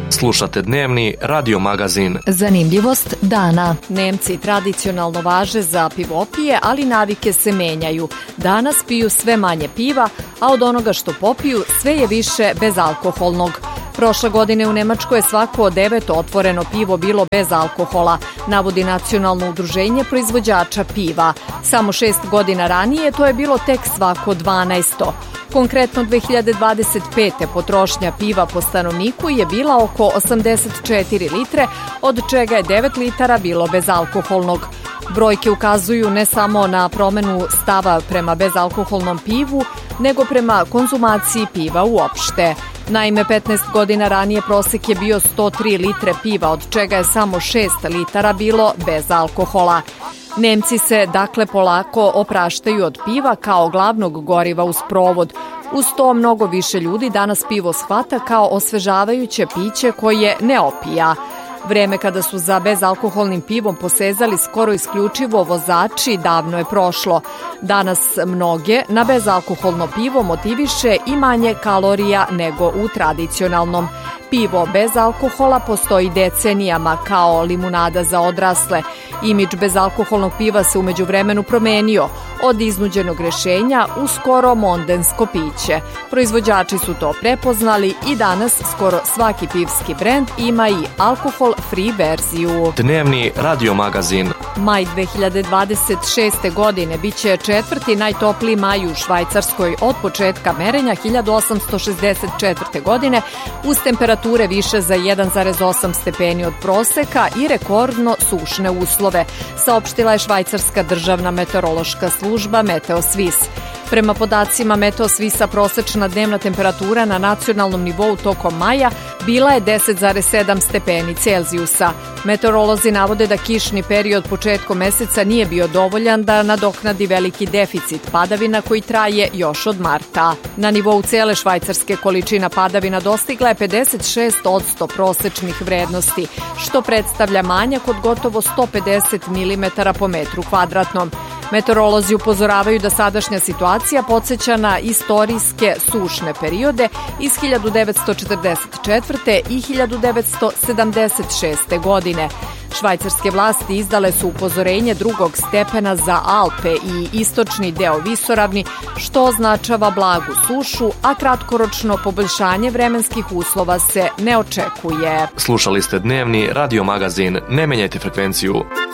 Slušate dnevni radio magazin. Zanimljivost dana. Nemci tradicionalno važe za pivopije, ali navike se menjaju. Danas piju sve manje piva, a od onoga što popiju sve je više bezalkoholnog. Prošle godine u Nemačkoj je svako 9 otvoreno pivo bilo bez alkohola, navodi Nacionalno udruženje proizvođača piva. Samo 6 godina ranije to je bilo tek svako 12. Konkretno 2025. potrošnja piva po stanovniku je bila oko 84 litre, od čega je 9 litara bilo bezalkoholnog. Brojke ukazuju ne samo na promenu stava prema bezalkoholnom pivu, nego prema konzumaciji piva uopšte. Naime, 15 godina ranije prosek je bio 103 litre piva, od čega je samo 6 litara bilo bez alkohola. Nemci se dakle polako opraštaju od piva kao glavnog goriva uz provod. Uz to mnogo više ljudi danas pivo shvata kao osvežavajuće piće koje ne opija. Vreme kada su za bezalkoholnim pivom posezali skoro isključivo vozači davno je prošlo. Danas mnoge na bezalkoholno pivo motiviše i manje kalorija nego u tradicionalnom. Pivo bez alkohola postoji decenijama kao limunada za odrasle. Imidž bezalkoholnog piva se u međuvremenu promenio od iznuđenog rešenja u skoro mondensko piće. Proizvođači su to prepoznali i danas skoro svaki pivski brend ima i alkohol-free verziju. Dnevni radio magazin. Maj 2026. godine biće četvrti najtopliji maj u Švajcarskoj od početka merenja 1864. godine uz temperature više za 1,8 stepeni od proseka i rekordno sušne uslove, saopštila je švajcarska državna meteorološka služba Meteosvis. Prema podacima Meteosvisa prosečna dnevna temperatura na nacionalnom nivou tokom maja bila je 10,7 stepeni Celzijusa. Meteorolozi navode da kišni period početkom meseca nije bio dovoljan da nadoknadi veliki deficit padavina koji traje još od marta. Na nivou cele Švajcarske količina padavina dostigla je 56% prosečnih vrednosti, što predstavlja manjak od gotovo 150 mm po metru kvadratnom. Meteorolozi upozoravaju da sadašnja situacija podsjeća na istorijske sušne periode iz 1944. i 1976. godine. Švajcarske vlasti izdale su upozorenje drugog stepena za Alpe i istočni deo visoravni, što označava blagu sušu, a kratkoročno poboljšanje vremenskih uslova se ne očekuje. Slušali ste dnevni radio magazin. Ne menjajte frekvenciju.